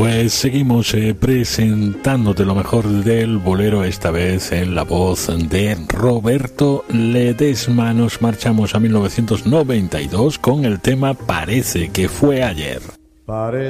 Pues seguimos presentándote lo mejor del bolero, esta vez en la voz de Roberto Ledesma. Nos marchamos a 1992 con el tema Parece que fue ayer.